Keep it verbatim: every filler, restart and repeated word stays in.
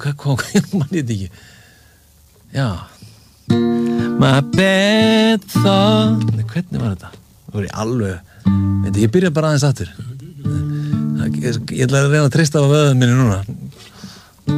hvað kom, mann ég þetta ekki já my bad thought hvernig var þetta? Það var ég alveg ég byrja bara aðeins aftur ég ætla að reyna að treysta á vöðum minni núna